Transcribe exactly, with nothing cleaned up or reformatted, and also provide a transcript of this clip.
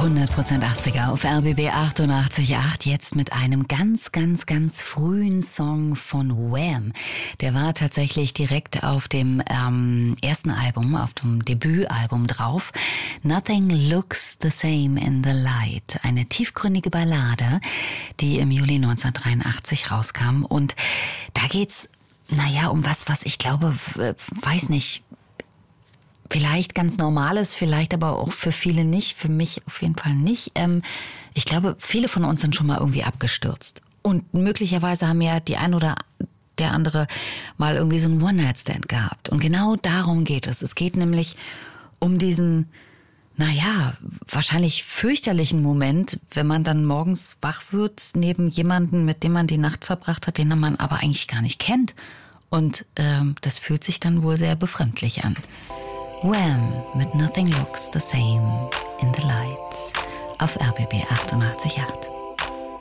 hundert Prozent achtziger auf R B B achtundachtzig Komma acht. Jetzt mit einem ganz, ganz, ganz frühen Song von Wham. Der war tatsächlich direkt auf dem ähm, ersten Album, auf dem Debütalbum drauf. Nothing Looks the Same in the Light. Eine tiefgründige Ballade, die im Juli neunzehnhundertdreiundachtzig rauskam. Und da geht's, naja, um was, was ich glaube, weiß nicht, vielleicht ganz Normales, vielleicht aber auch für viele nicht, für mich auf jeden Fall nicht. Ähm, ich glaube, viele von uns sind schon mal irgendwie abgestürzt. Und möglicherweise haben ja die ein oder der andere mal irgendwie so einen One-Night-Stand gehabt. Und genau darum geht es. Es geht nämlich um diesen, naja, wahrscheinlich fürchterlichen Moment, wenn man dann morgens wach wird neben jemanden, mit dem man die Nacht verbracht hat, den man aber eigentlich gar nicht kennt. Und ähm, das fühlt sich dann wohl sehr befremdlich an. Wham! Mit Nothing Looks the Same in the Lights auf R B B achtundachtzig Komma acht.